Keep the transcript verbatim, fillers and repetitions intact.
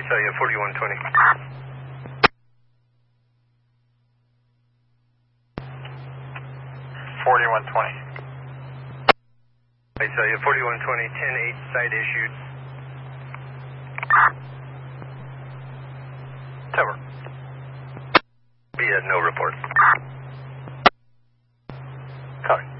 tell you, forty-one twenty. forty-one twenty. I tell you, forty-one twenty, ten eight, site issued. Tower. Be at no report. Copy.